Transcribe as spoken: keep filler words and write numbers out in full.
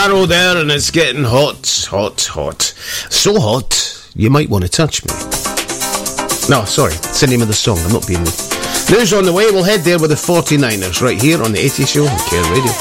Harrow there, and it's getting hot, hot, hot. So hot, you might want to touch me. No, sorry, it's the name of the song. I'm not being rude. News on the way. We'll head there with the forty-niners right here on the eighties Show on Care Radio.